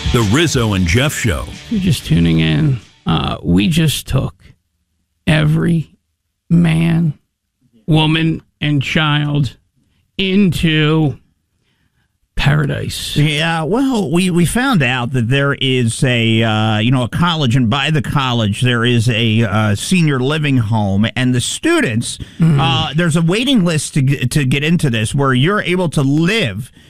The Rizzo and Jeff Show. If you're just tuning in, we just took every man, woman, and child into paradise. Yeah, well, we found out that there is a college, and by the college there is a senior living home, and the students there's a waiting list to get into this where you're able to live